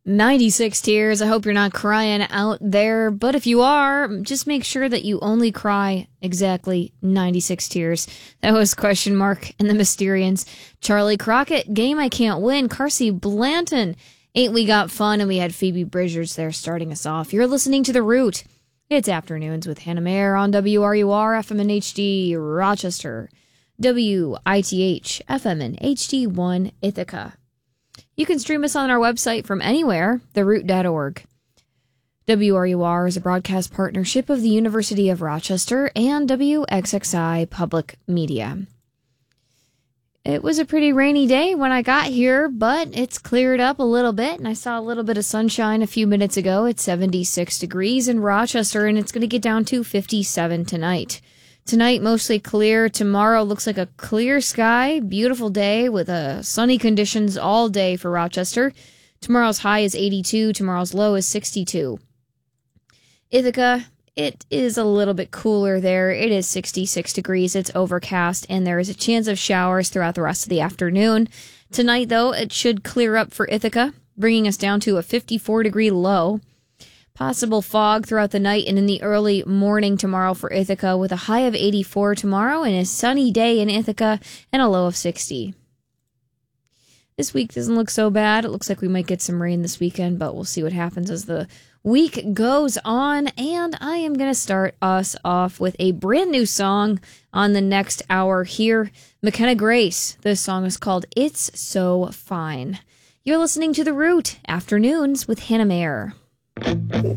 96 tears. I hope you're not crying out there, but if you are, just make sure that you only cry exactly 96 tears. That was Question Mark and the Mysterians. Charlie Crockett, Game I Can't Win. Carsey Blanton, Ain't We Got Fun? And we had Phoebe Bridgers there starting us off. You're listening to The Root. It's Afternoons with Hannah Mayer on WRUR FM and HD Rochester, WITH FM and HD1 Ithaca. You can stream us on our website from anywhere, theroot.org. WRUR is a broadcast partnership of the University of Rochester and WXXI Public Media. It was a pretty rainy day when I got here, but it's cleared up a little bit, and I saw a little bit of sunshine a few minutes ago. It's 76 degrees in Rochester, and it's going to get down to 57 tonight. Tonight, mostly clear. Tomorrow looks like a clear sky. Beautiful day with sunny conditions all day for Rochester. Tomorrow's high is 82. Tomorrow's low is 62. Ithaca, it is a little bit cooler there. It is 66 degrees. It's overcast, and there is a chance of showers throughout the rest of the afternoon. Tonight, though, it should clear up for Ithaca, bringing us down to a 54-degree low. Possible fog throughout the night and in the early morning tomorrow for Ithaca, with a high of 84 tomorrow and a sunny day in Ithaca and a low of 60. This week doesn't look so bad. It looks like we might get some rain this weekend, but we'll see what happens as the week goes on. And I am going to start us off with a brand new song on the next hour here. McKenna Grace. This song is called It's So Fine. You're listening to The Root, Afternoons with Hannah Mayer.